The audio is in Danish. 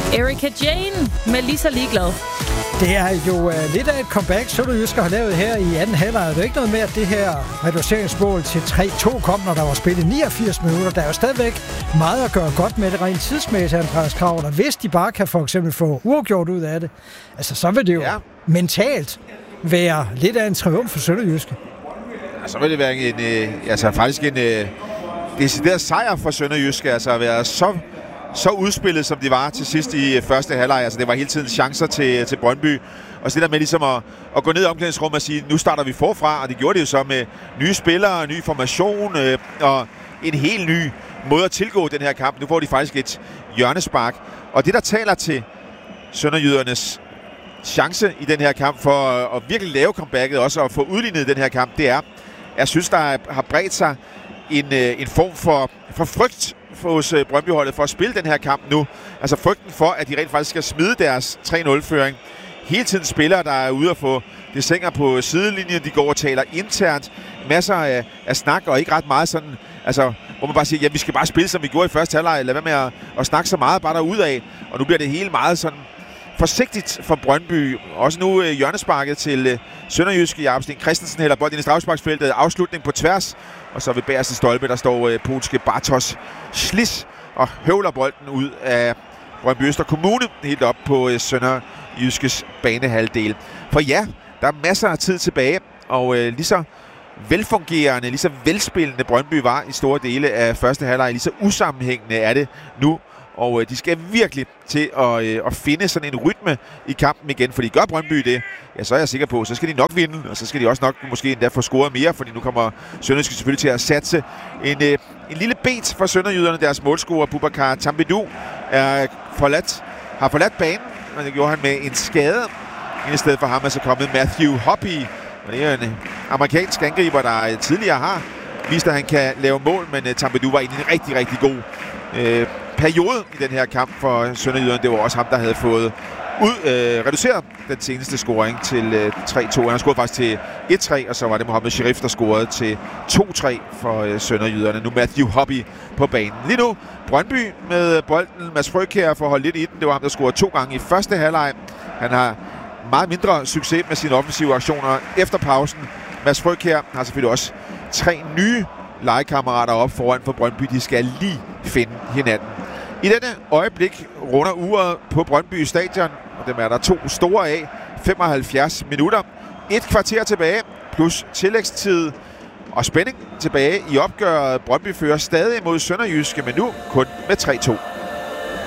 Erika Jane med Lige så ligeglad. Det er jo lidt af et comeback, Sønderjyske har lavet her i anden halvleg. Det er ikke noget med, at det her reduceringsmål til 3-2 kom, når der var spillet 89 minutter. Der er jo stadigvæk meget at gøre godt med det rent tidsmæssigt, Andreas Krav. Og hvis de bare kan for eksempel få uafgjort ud af det, altså så vil det jo mentalt være lidt af en triumf for Sønderjyske. Ja, så vil det være faktisk en decideret sejr for Sønderjyske. Altså at være så udspillet, som de var til sidst i første halvleg. Altså, det var hele tiden chancer til Brøndby. Og så det der med ligesom at gå ned i omklædningsrummet og sige, nu starter vi forfra. Og det gjorde de jo så med nye spillere, ny formation og en helt ny måde at tilgå den her kamp. Nu får de faktisk et hjørnespark. Og det, der taler til sønderjydernes chance i den her kamp for at virkelig lave comebacket, også at få udlignet den her kamp, det er, jeg synes, der har bredt sig en form for frygt hos Brøndby-holdet for at spille den her kamp nu. Altså frygten for, at de rent faktisk skal smide deres 3-0-føring. Hele tiden spillere, der er ude at få det sænger på sidelinjen. De går og taler internt. Masser af snak og ikke ret meget sådan, altså, hvor man bare siger, ja, vi skal bare spille, som vi gjorde i første halvleg. Lad være med at snakke så meget bare derudad. Og nu bliver det hele meget sådan forsigtigt for Brøndby. Også nu hjørnesparket til Sønderjyske. Jakob Sten Christensen hælder bolden ind i straffesparksfeltet. Afslutning på tværs. Og så ved bagerste stolpe, der står polske Bartosz Slis og høvler bolden ud af Brøndby Øster Kommune helt op på Sønderjyskes banehalvdel. For ja, der er masser af tid tilbage, og lige så velfungerende, lige så velspillende Brøndby var i store dele af første halvleg, lige så usammenhængende er det nu. Og de skal virkelig til at finde sådan en rytme i kampen igen, fordi gør Brøndby det, ja, så er jeg sikker på, så skal de nok vinde, og så skal de også nok måske endda få scoret mere, fordi nu kommer Sønderjyske selvfølgelig til at satse en lille bet for sønderjyderne. Deres målscorer, Boubacar Tambidou, har forladt banen, og det gjorde han med en skade. I stedet for ham er så kommet Matthew Hoppe, og det er en amerikansk angriber, der tidligere har vist, at han kan lave mål, men Tambidou var egentlig en rigtig, rigtig god periode i den her kamp for sønderjyderne. Det var også ham, der havde fået reduceret den seneste scoring til 3-2. Han har scoret faktisk til 1-3, og så var det Mohamed Sherif, der scorede til 2-3 for sønderjyderne. Nu Matthew Hoppe på banen. Lige nu Brøndby med bolden. Mads Frøkjær får holdt lidt i den. Det var ham, der scorede 2 gange i første halvleg. Han har meget mindre succes med sine offensive aktioner efter pausen. Mads Frøkjær har selvfølgelig også 3 nye legekammerater op foran for Brøndby. De skal lige finde hinanden. I denne øjeblik runder uret på Brøndby Stadion, og dem er der 2 store af. 75 minutter. 1 kvarter tilbage, plus tillægstid og spænding tilbage i opgøret. Brøndby fører stadig mod Sønderjyske, men nu kun med 3-2.